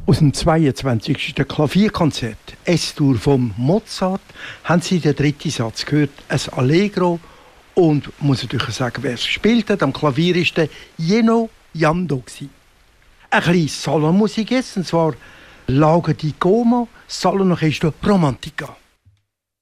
Aus dem 22. Klavierkonzert S-Dur von Mozart haben Sie den dritten Satz gehört, ein Allegro. Und muss natürlich sagen, wer es gespielt hat, am Klavier war der Jenno Jando. Ein bisschen Salonmusik jetzt, und zwar Lago di Como, Salonorchester Romantica.